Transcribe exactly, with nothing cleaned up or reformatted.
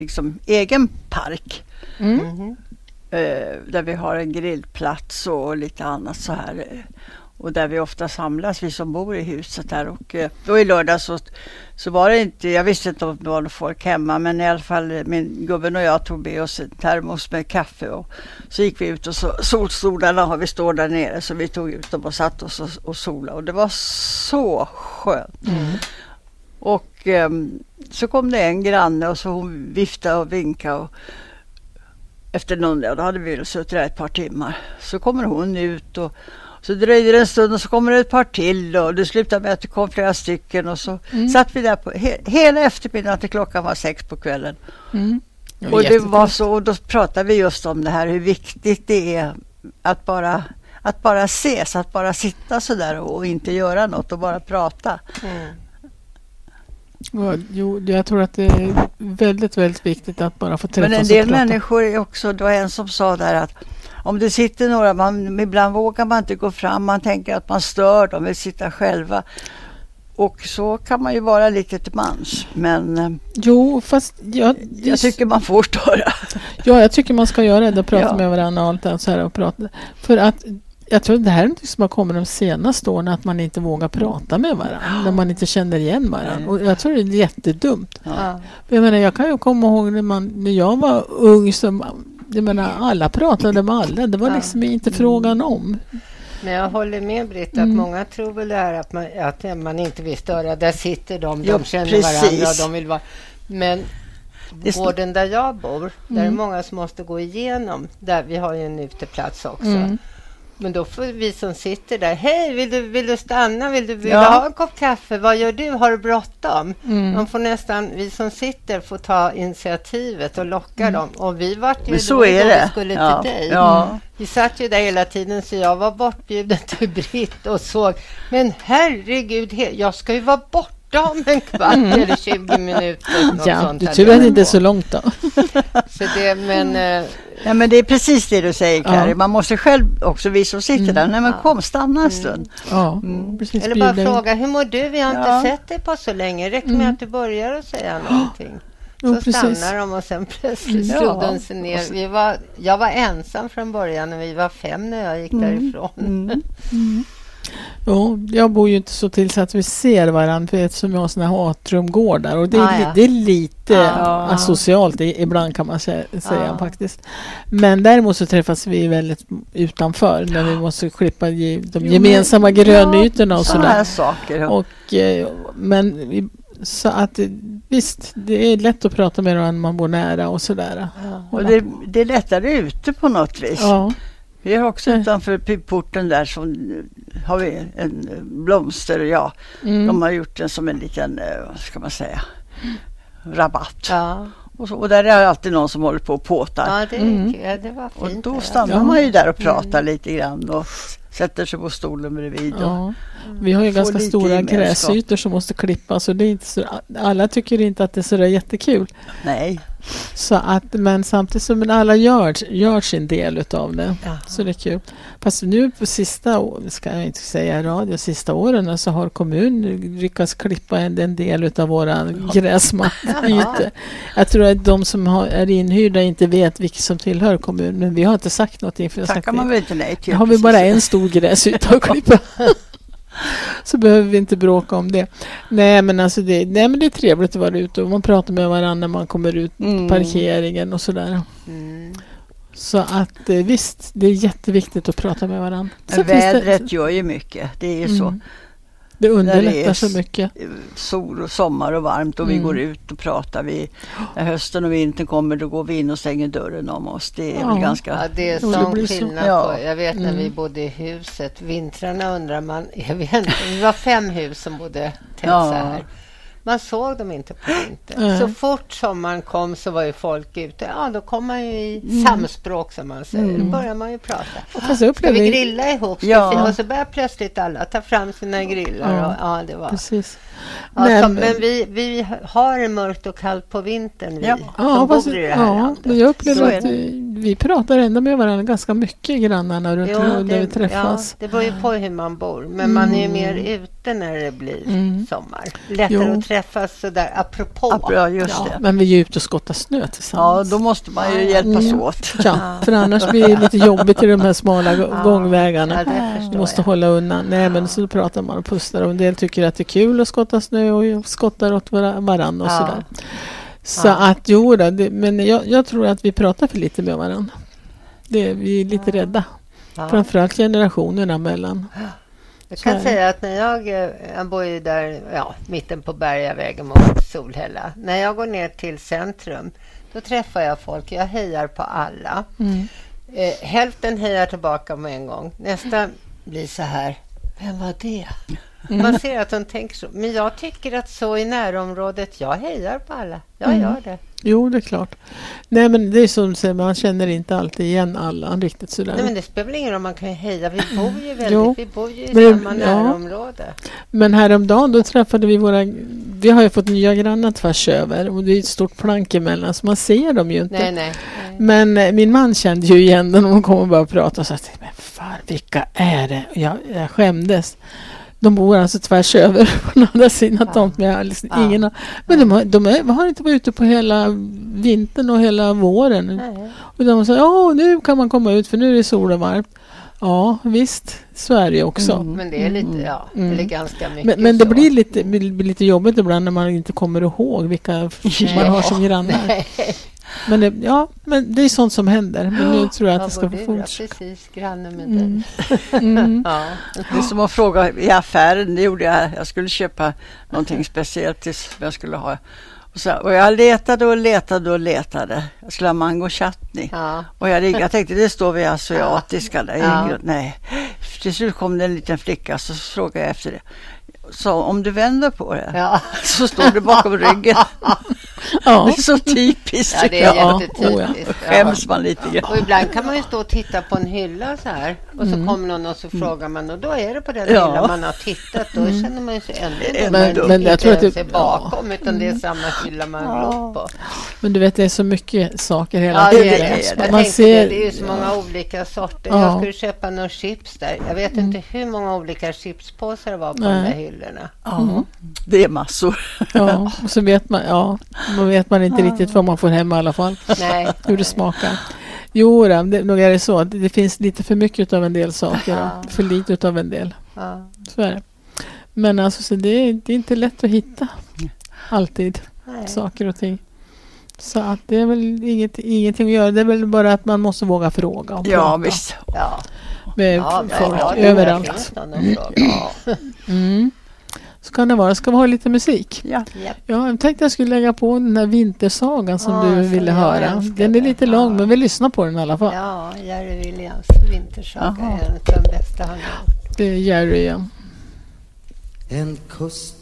liksom egen park. Mm. Mm. Eh, där vi har en grillplats och lite annat så här. Och där vi ofta samlas, vi som bor i huset där. Och eh, då i lördag så, så var det inte, jag visste inte om det var någon folk hemma, men i alla fall min gubben och jag tog med oss en termos med kaffe och så gick vi ut och så, solstolarna har vi står där nere, så vi tog ut dem och satt oss och, och sola och det var så skönt. Mm. Och eh, så kom det en granne och så hon viftade och vinkade och efter någon, ja, då hade vi suttit där ett par timmar. Så kommer hon ut och så dröjde det en stund och så kommer det ett par till och det slutade med att det kom flera stycken och så mm. satt vi där på he- hela eftermiddagen till klockan var sex på kvällen. Mm. Det och det var så, och då pratade vi just om det här, hur viktigt det är att bara, att bara ses, att bara sitta så där och, och inte göra något och bara prata. Mm. Ja, jo, jag tror att det är väldigt, väldigt viktigt att bara få träffas. Men en del människor är också, det var en som sa där att om det sitter några, man, ibland vågar man inte gå fram, man tänker att man stör dem, vill sitta själva. Och så kan man ju vara lite till mans. Men jo, fast jag, jag tycker man får störa. Ja, jag tycker man ska göra det, prata ja. med varandra och allt det så här och prata. För att jag tror att det här är något som har kommit de senaste åren, att man inte vågar prata med varandra, när man inte känner igen varandra. Och jag tror det är jättedumt. Ja. Jag menar, jag kan ju komma ihåg när, man, när jag var ung, så, jag menar, alla pratade med alla. Det var ja. liksom inte mm. frågan om. Men jag håller med Britt att mm. många tror väl är att man, att man inte vill störa. Där sitter de, jo, de känner precis. varandra och de vill vara... Men gården där jag bor, mm. där är många som måste gå igenom. Där vi har ju en uteplats också. Mm. Men då får vi som sitter där, hej, vill du, vill du stanna? Vill du, vill ja. du ha en kopp kaffe? Vad gör du? Har du bråttom? Mm. Man får nästan, vi som sitter får ta initiativet och locka mm. dem. Och vi vart ju, men så är det. Vi skulle ja. till dig. Ja. Mm. Vi satt ju där hela tiden, så jag var bortbjuden till Britt och såg, men herregud, jag ska ju vara borta om en kvart mm. eller tjugo minuter. Ja, sånt du tror att det inte är så långt då. Så det, men... Mm. Ja, men det är precis det du säger, Kari. Ja. Man måste själv också, vi som sitter mm. där, när man ja. kom, stanna en stund. Ja, mm. precis. Eller bara fråga, hur mår du? Vi har ja. inte sett dig på så länge. Räcker med mm. att du börjar att säga någonting. Så ja, stannar de och sen plötsligt ja. slog de sig ner. Vi var, jag var ensam från början och vi var fem när jag gick mm. därifrån. Mm. Mm. Ja, jag bor ju inte så till så att vi ser varandra, för eftersom jag har såna här atriumgårdar och det är, ah, ja. det är lite ah. asocialt ibland, kan man säga, säga ah. faktiskt. Men däremot så träffas vi väldigt utanför när vi måste klippa de jo, gemensamma men, grönytorna och sådär. Ja, saker. Ja. Och, men så att visst, det är lätt att prata med varandra när man bor nära och sådär. Ja. Och det, det är lättare ute på något vis. Ja. Vi har också utanför porten där så har vi en blomster, ja. Mm. De har gjort den som en liten, vad ska man säga, rabatt. Ja. Och, så, och där är alltid någon som håller på och påtar. Ja, det, mm. ja, det var fint. Och då stannar ja. man ju där och pratar mm. lite grann och sätter sig på stolen bredvid. Ja. Vi har ju ganska stora gräsytor som måste klippas, och det är inte så, alla tycker inte att det är så där jättekul. Nej. Så att, men samtidigt så, men alla gör, gör sin del utav det. Jaha. Så det är kul. Fast nu på sista, ska jag inte säga i radio, sista åren så har kommunen lyckats klippa en, en del utav våra gräsmattytor. Jag tror att de som har, är inhyrda inte vet vilka som tillhör kommunen, men vi har inte sagt någonting. För tackar man väl inte nej till. Har vi bara en stor gräsyta att klippa. Så behöver vi inte bråka om det. Nej, men alltså det, nej, men det är trevligt att vara ute och man pratar med varandra när man kommer ut mm. parkeringen och sådär. Mm. Så att visst, det är jätteviktigt att prata med varandra. Men vädret det, gör ju mycket. Det är ju mm. så. Det underlättar så mycket. Sol och sommar och varmt och mm. vi går ut och pratar. Vi, när hösten och vintern kommer då går vi in och stänger dörren om oss. Det är ja. väl ganska... Ja, det är sån skillnad ja. på. Jag vet när mm. vi bodde i huset. Vintrarna undrar man... Jag vet, vi var fem hus som bodde tätt ja. så här. Man såg dem inte på vintern. Mm. Så fort sommaren kom så var ju folk ute. Ja, då kom man ju i mm. samspråk som man säger. Mm. Då börjar man ju prata. Och så ska vi grilla ihop? Ja. Och så börjar plötsligt alla ta fram sina grillar. Ja, och, ja det var... Precis. Ja, men, så, men vi, vi har det mörkt och kallt på vintern. Vi, ja, ja, bor i det här ja, landet. Jag upplever att vi, vi pratar ändå med varandra ganska mycket, grannarna runt jo, där det, vi träffas. Ja, det beror ju på hur man bor. Men mm. man är ju mer ute när det blir mm. sommar. Lättare jo. att träffas sådär apropå. Ja, just ja, det. Men vi är ute och skottar snö tillsammans. Ja, då måste man ju hjälpas mm. åt. Ja, för annars blir det lite jobbigt i de här smala ja. gångvägarna. Ja, du måste jag. hålla undan. Nej, men så pratar man och pustar. Och en del tycker att det är kul att skotta snö och skottar åt varandra och ja. sådär. Så ja. att jo då, det, men jag, jag tror att vi pratar för lite med varandra. Det, vi är lite ja. rädda. Ja. Framförallt generationerna mellan. Jag kan så säga att när jag, jag bor ju där ja, mitten på Bergavägen mot Solhälla. När jag går ner till centrum, då träffar jag folk. Jag hejar på alla. Mm. Eh, hälften hejar tillbaka med en gång. Nästa blir så här, vem var det? Mm. Man ser att de tänker så. Men jag tycker att så i närområdet, jag hejar på alla. Jag mm. gör det. Jo, det är klart. Nej, men det är som du säger, man känner inte alltid igen alla riktigt sådär. Nej, men det spelar ingen roll, man kan ju heja. Vi bor ju väldigt, jo. vi bor ju i men, samma ja. närområde. Men häromdagen, då träffade vi våra, vi har ju fått nya grannar tvärs över och det är ett stort plank emellan så man ser dem ju inte. Nej, nej. nej. Men eh, min man kände ju igen den och de kom och bara prata och sa, men fan, vilka är det? Och jag, jag skämdes. De bor alltså tvärs över på den andra sidan ja. tomt med liksom ja. ingen. Men de har, de är, har inte varit ute på hela vintern och hela våren. Nej. Och de säger, ja nu kan man komma ut för nu är det sol och varmt. Ja visst, så är det också. Mm. Men det är lite, ja, mm. det är ganska mycket Men, men det blir lite, blir lite jobbigt ibland när man inte kommer ihåg vilka Nej. man har som grannar. Nej. Men det, ja, men det är sånt som händer. Men nu tror jag att det ska få fortsätta. Precis, granne med mm. mm. ja. Det är som att fråga i affären. Det gjorde jag. Jag skulle köpa någonting speciellt till jag skulle ha. Och, så, och jag letade och letade och letade. Jag skulle ha mango chutney. Ja. Och jag, jag tänkte, det står vi asiatiska där. Ja. Nej. Till slut kom det en liten flicka så frågade jag efter det. Så om du vänder på det ja. så står det bakom ryggen. Ja. Det är så typiskt. Ja, det är jättetypiskt. Ja. Skäms man lite grann. Och ibland kan man ju stå och titta på en hylla så här. Och så mm. kommer någon och så frågar man. Och då är det på den ja. hyllan man har tittat. Då mm. känner man ju sig ändå. Men, men, men jag tror att det är bakom. Ja. Utan det är samma hylla man ja. går på. Men du vet, det är så mycket saker hela ja, tiden. Det, det, det. Man ser, det, det är ju så många ja. olika sorter. Ja. Jag skulle köpa några chips där. Jag vet mm. inte hur många olika chipspåsar det var på Nej. de där hyllorna. Ja, mm. det är massor. Ja, och så vet man, ja, då vet man inte ja. riktigt vad man får hem i alla fall. Nej. Hur det smakar. Jo, det, nog är det så. Det, det finns lite för mycket av en del saker. Ja. För lite av en del. Ja. Så är det. Men alltså, så det, det är inte lätt att hitta alltid Nej. saker och ting. Så att det är väl inget, ingenting att göra. Det är väl bara att man måste våga fråga. Och ja, prata. visst. Ja. Med ja, folk ja, överallt. Ja. Mm. Så kan det vara. Ska vi ha lite musik? Ja. Ja, jag tänkte jag skulle lägga på den här vintersagan som ah, du ville höra. Den är lite det. lång, ja. men vi lyssnar på den i alla fall. Ja, Jerry Williams vintersaga är en av de bästa han har. Det är Jerry, ja. En kust